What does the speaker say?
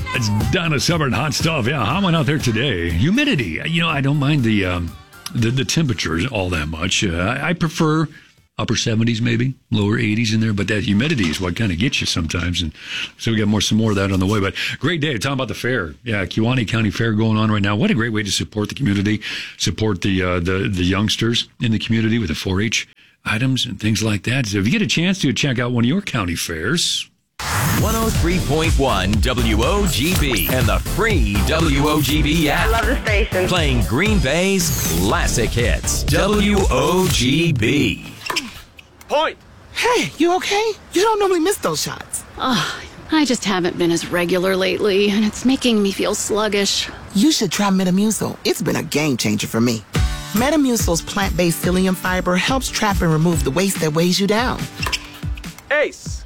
It's Donna Summer and hot stuff. Yeah, hot one out there today. Humidity. I don't mind the temperatures all that much. I prefer upper 70s, maybe lower 80s in there, but that humidity is what kind of gets you sometimes. And so we got some more of that on the way. But great day. Talking about the fair. Yeah, Kewaunee County Fair going on right now. What a great way to support the community, support the youngsters in the community with the 4-H items and things like that. So if you get a chance to check out one of your county fairs. 103.1 WOGB and the free WOGB app. I love the station. Playing Green Bay's classic hits. WOGB. Point! Hey, you okay? You don't normally miss those shots. I just haven't been as regular lately, and it's making me feel sluggish. You should try Metamucil. It's been a game changer for me. Metamucil's plant-based psyllium fiber helps trap and remove the waste that weighs you down. Ace!